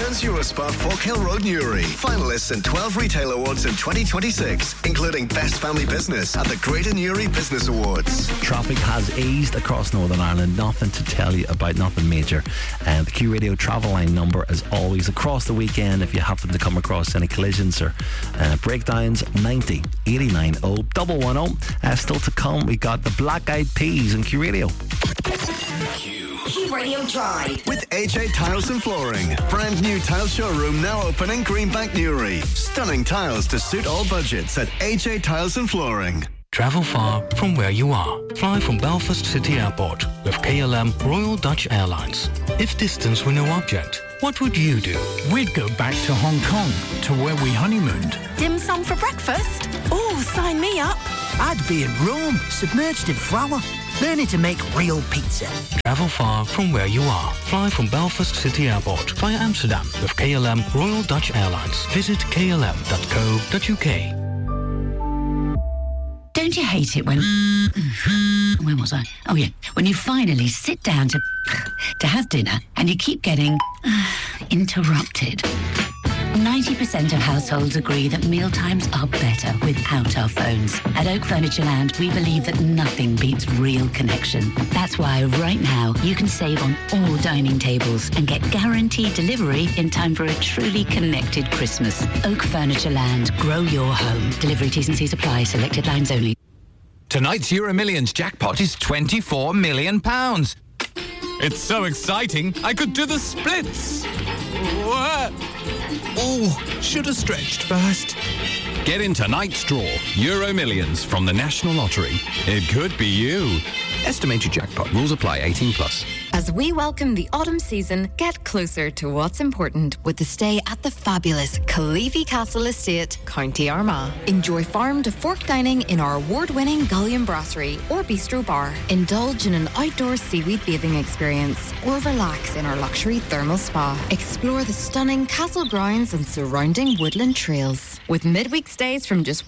Mearns Eurospa Falkhill Road, Newry. Finalists in 12 retail awards in 2026, including Best Family Business at the Greater Newry Business Awards. Traffic has eased across Northern Ireland. Nothing to tell you about, nothing major. The Q Radio travel line number, as always, across the weekend, if you happen to come across any collisions or breakdowns, 90 89 0110. Still to come, we got the Black Eyed Peas in Q Radio. Q Radio Drive with AJ Tiles and Flooring. Brand new tile showroom now open in Greenbank, Newry. Stunning tiles to suit all budgets at AJ Tiles and Flooring. Travel far from where you are. Fly from Belfast City Airport with KLM Royal Dutch Airlines. If distance were no object, what would you do? We'd go back to Hong Kong, to where we honeymooned. Dim sum for breakfast? Oh, sign me up. I'd be in Rome, submerged in flour, learning to make real pizza. Travel far from where you are. Fly from Belfast City Airport via Amsterdam with KLM Royal Dutch Airlines. Visit klm.co.uk. Don't you hate it when... Where was I? Oh, yeah. When you finally sit down to have dinner and you keep getting interrupted. 90% of households agree that mealtimes are better without our phones. At Oak Furniture Land, we believe that nothing beats real connection. That's why right now you can save on all dining tables and get guaranteed delivery in time for a truly connected Christmas. Oak Furniture Land. Grow your home. Delivery T's and C's apply. Selected lines only. Tonight's Euro Millions jackpot is £24 million. It's so exciting, I could do the splits. Oh, should have stretched first. Get in tonight's draw, Euro Millions from the National Lottery. It could be you. Estimated jackpot. Rules apply. 18+. As we welcome the autumn season, get closer to what's important with the stay at the fabulous Caleavy Castle Estate, County Armagh. Enjoy farm to fork dining in our award-winning Gullion Brasserie or Bistro Bar. Indulge in an outdoor seaweed bathing experience or relax in our luxury thermal spa. Explore the stunning castle grounds and surrounding woodland trails. With midweek stays from just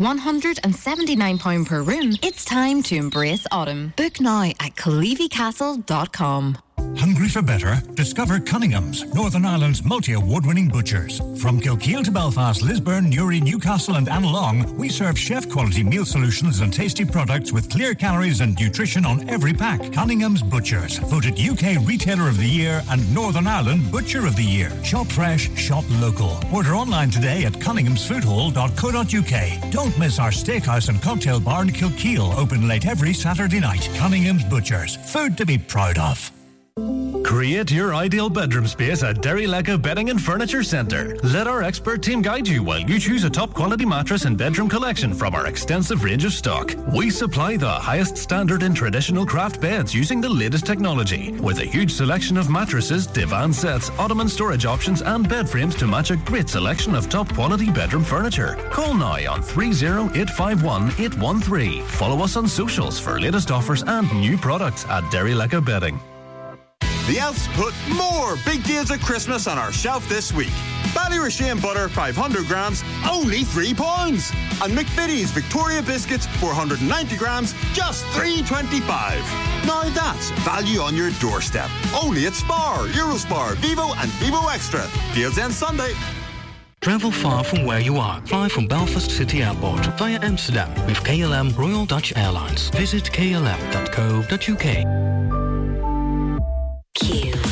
£179 per room, it's time to embrace autumn. Book now at caleavycastle.com. Hungry for better? Discover Cunningham's, Northern Ireland's multi-award-winning butchers. From Kilkeel to Belfast, Lisburn, Newry, Newcastle and Annalong, we serve chef-quality meal solutions and tasty products with clear calories and nutrition on every pack. Cunningham's Butchers, voted UK Retailer of the Year and Northern Ireland Butcher of the Year. Shop fresh, shop local. Order online today at cunninghamsfoodhall.co.uk. Don't miss our steakhouse and cocktail bar in Kilkeel, open late every Saturday night. Cunningham's Butchers, food to be proud of. Create your ideal bedroom space at Derry Lega Bedding and Furniture Centre. Let our expert team guide you while you choose a top quality mattress and bedroom collection from our extensive range of stock. We supply the highest standard in traditional craft beds using the latest technology, with a huge selection of mattresses, divan sets, ottoman storage options and bed frames to match a great selection of top quality bedroom furniture. Call now on 30851 813. Follow us on socials for latest offers and new products at Derry Lega Bedding. The Elves put more big deals at Christmas on our shelf this week. Ballyrashane butter, 500 grams, only £3. And McVitie's Victoria biscuits, 490 grams, just $3.25. Now that's value on your doorstep. Only at Spar, Eurospar, Vivo and Vivo Extra. Deals end Sunday. Travel far from where you are. Fly from Belfast City Airport via Amsterdam with KLM Royal Dutch Airlines. Visit klm.co.uk. Q